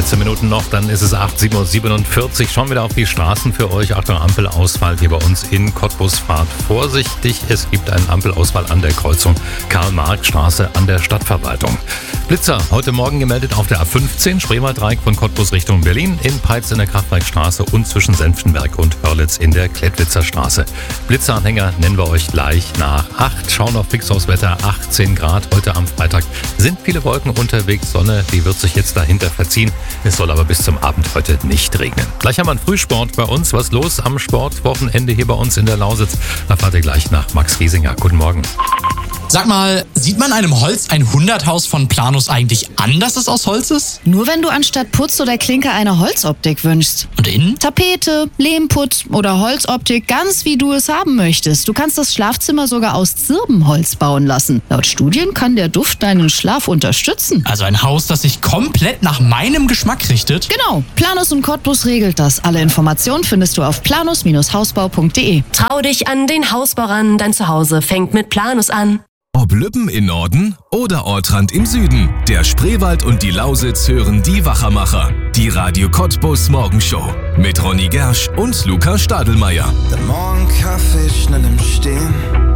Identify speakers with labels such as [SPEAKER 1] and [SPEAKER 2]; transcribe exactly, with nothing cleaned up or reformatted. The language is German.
[SPEAKER 1] vierzehn Minuten noch, dann ist es acht Uhr siebenundvierzig. Schauen wir da auf die Straßen für euch. Achtung, Ampelausfall hier bei uns in Cottbus. Fahrt vorsichtig. Es gibt einen Ampelausfall an der Kreuzung Karl-Marx-Straße an der Stadtverwaltung. Blitzer heute Morgen gemeldet auf der A fünfzehn, Spreewaldreieck von Cottbus Richtung Berlin, in Peitz in der Kraftwerkstraße und zwischen Senftenberg und Hörlitz in der Klettwitzer Straße. Blitzeranhänger nennen wir euch gleich nach acht. Schauen auf Fixhaus Wetter, achtzehn Grad heute am Freitag. Sind viele Wolken unterwegs, Sonne, die wird sich jetzt dahinter verziehen. Es soll aber bis zum Abend heute nicht regnen. Gleich haben wir einen Frühsport bei uns. Was los am Sportwochenende hier bei uns in der Lausitz? Da fahrt ihr gleich nach Max Giesinger. Guten Morgen.
[SPEAKER 2] Sag mal, sieht man einem Holz ein Hunderthaus von Planus eigentlich an, dass es aus Holz ist?
[SPEAKER 3] Nur wenn du anstatt Putz oder Klinker eine Holzoptik wünschst.
[SPEAKER 2] Und innen?
[SPEAKER 3] Tapete, Lehmputz oder Holzoptik, ganz wie du es haben möchtest. Du kannst das Schlafzimmer sogar aus Zirbenholz bauen lassen. Laut Studien kann der Duft deinen Schlaf unterstützen.
[SPEAKER 2] Also ein Haus, das sich komplett nach meinem Geschmack richtet?
[SPEAKER 3] Genau, Planus und Cottbus regelt das. Alle Informationen findest du auf planus Hausbau punkt de.
[SPEAKER 4] Trau dich an den Hausbau ran, dein Zuhause fängt mit Planus an.
[SPEAKER 5] Ob Lübben im Norden oder Ortrand im Süden, der Spreewald und die Lausitz hören die Wachermacher. Die Radio Cottbus Morgenshow mit Ronny Gersch und Lukas Stadelmeier.
[SPEAKER 6] Der Morgenkaffee schnell im Stehen.